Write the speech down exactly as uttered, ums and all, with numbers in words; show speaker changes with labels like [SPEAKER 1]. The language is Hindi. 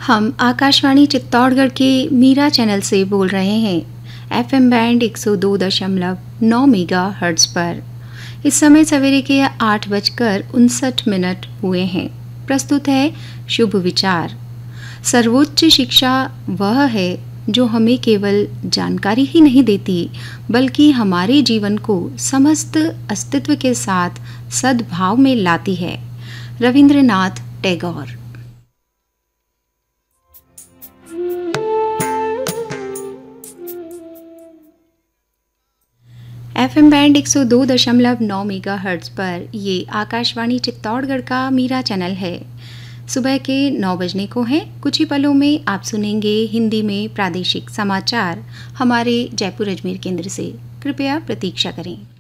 [SPEAKER 1] हम आकाशवाणी चित्तौड़गढ़ के मीरा चैनल से बोल रहे हैं। एफएम बैंड एक सौ दो दशमलव नौ मेगा हर्ट्ज पर। इस समय सवेरे के आठ बजकर उनसठ मिनट हुए हैं। प्रस्तुत है शुभ विचार। सर्वोच्च शिक्षा वह है जो हमें केवल जानकारी ही नहीं देती, बल्कि हमारे जीवन को समस्त अस्तित्व के साथ सद्भाव में लाती है। रविंद्रनाथ टैगोर। एफएम बैंड एक सौ दो दशमलव नौ मेगा हर्ट्ज पर ये आकाशवाणी चित्तौड़गढ़ का मीरा चैनल है। सुबह के नौ बजने को हैं। कुछ ही पलों में आप सुनेंगे हिंदी में प्रादेशिक समाचार हमारे जयपुर अजमेर केंद्र से। कृपया प्रतीक्षा करें।